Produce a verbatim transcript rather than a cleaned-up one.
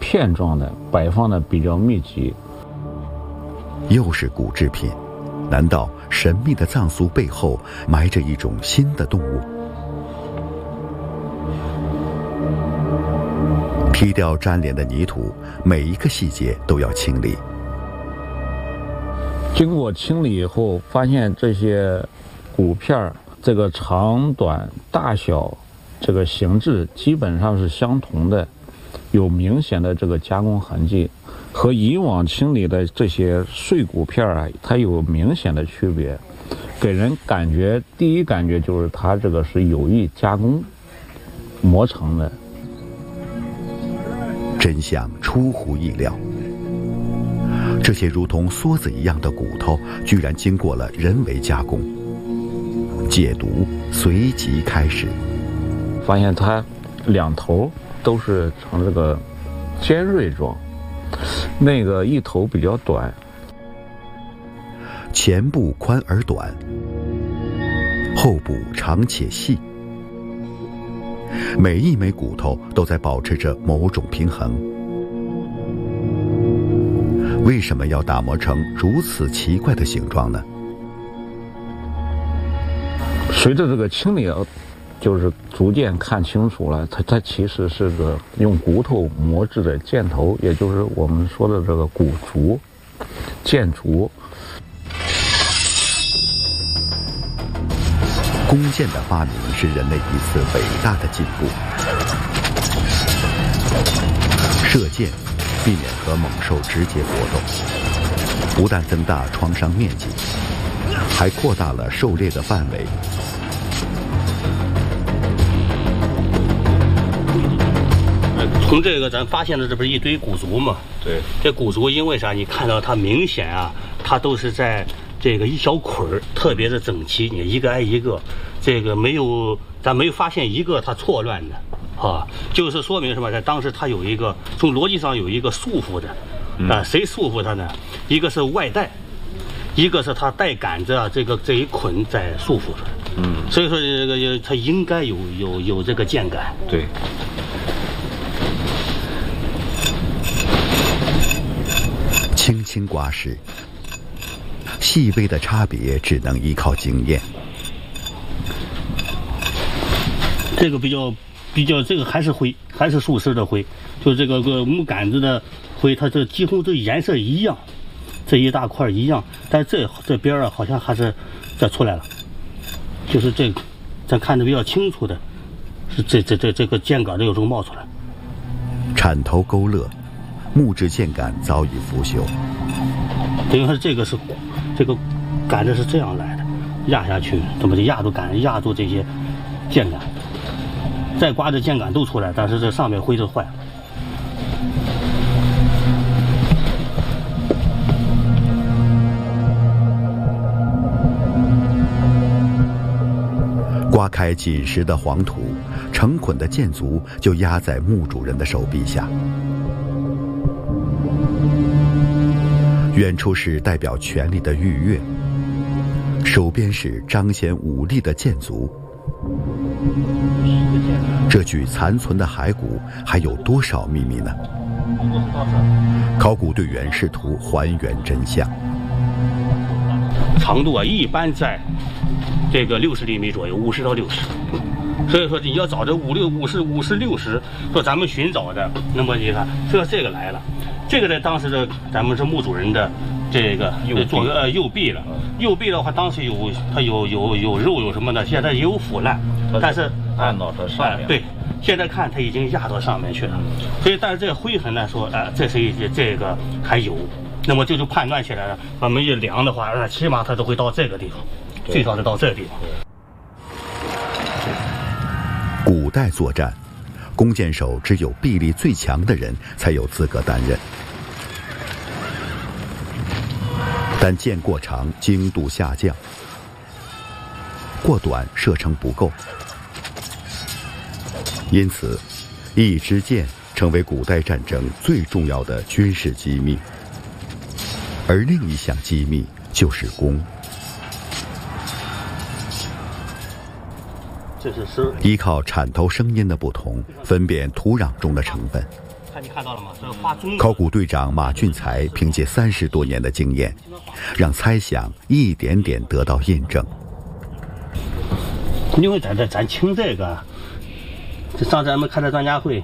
片状的，摆放的比较密集。 又是骨制品，难道神秘的藏俗背后埋着一种新的动物？踢掉粘连的泥土，每一个细节都要清理。 经过清理以后，发现这些骨片这个长短、大小、这个形制基本上是相同的，有明显的这个加工痕迹，和以往清理的这些碎骨片啊，它有明显的区别，给人感觉第一感觉就是它这个是有意加工磨成的。 真相出乎意料，这些如同梭子一样的骨头，居然经过了人为加工。解读随即开始， 发现它两头都是呈这个尖锐状，那个一头比较短， 前部宽而短，后部长且细。每一枚骨头都在保持着某种平衡。为什么要打磨成如此奇怪的形状呢？ 随着这个清理，就是逐渐看清楚了，它它其实是个用骨头磨制的箭头，也就是我们说的这个骨竹、箭竹。 弓箭的发明是人类一次伟大的进步。射箭避免和猛兽直接搏斗，不但增大创伤面积，还扩大了狩猎的范围。 从这个咱发现的这不是一堆骨足吗？对，这骨足因为啥？你看到它明显啊，它都是在这个一小捆儿，特别的整齐，你一个挨一个，这个没有咱没有发现一个它错乱的啊，就是说明什么？在当时它有一个从逻辑上有一个束缚的啊，谁束缚它呢？一个是外带，一个是它带杆子啊，这个这一捆在束缚着。嗯，所以说这个它应该有有有这个箭杆。 对。 轻轻刮拭，细微的差别只能依靠经验。 这个比较比较，这个还是灰，还是树丝的灰，就这个个木杆子的灰，它这几乎都颜色一样，这一大块一样，但这这边啊好像还是这出来了，就是这个咱看的比较清楚的，是这这这这个箭杆这有时候冒出来。 铲头勾勒，木质箭杆早已腐朽。 等于说这个是这个杆子是这样来的，压下去，怎么就压住杆，压住这些箭杆，再刮这箭杆都出来，但是这上面灰就坏了。 刮开紧实的黄土，成捆的箭足就压在墓主人的手臂下。远处是代表权力的玉钺，手边是彰显武力的箭足。这具残存的骸骨还有多少秘密呢？考古队员试图还原真相。 长度啊，一般在这个六十厘米左右，五十到六十。所以说你要找这五六五十五十六十，说咱们寻找的，那么你看这这个来了，这个在当时的咱们是墓主人的这个做个呃右臂了。右臂的话，当时有它有有有肉有什么的，现在也有腐烂，但是按到它上面、 呃。对，现在看它已经压到上面去了。所以，但是这个灰痕来说，呃，这是一这个还有，那么这就判断起来了。我们一量的话，呃，起码它都会到这个地方，最少是到这个地方。 古代作战，弓箭手只有臂力最强的人才有资格担任。但箭过长，精度下降；过短，射程不够。因此，一支箭成为古代战争最重要的军事机密。而另一项机密就是弓。 这是丝， 依靠铲头声音的不同，分辨土壤中的成分。 看你看到了吗？这个画中考古队长马俊才凭借三十多年的经验，让猜想一点点得到印证。 因为咱这咱清这个，这上咱们开这专家会，